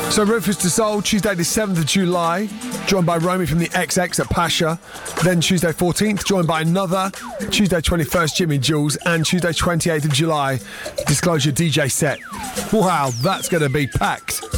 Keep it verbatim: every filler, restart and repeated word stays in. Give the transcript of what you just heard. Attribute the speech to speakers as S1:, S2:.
S1: So Rufus Du Sol, Tuesday the seventh of July, joined by Romy from the X X at Pasha. Then Tuesday fourteenth, joined by another. Tuesday twenty-first, Jimmy Jules. And Tuesday twenty-eighth of July, Disclosure D J set. Wow, that's going to be packed.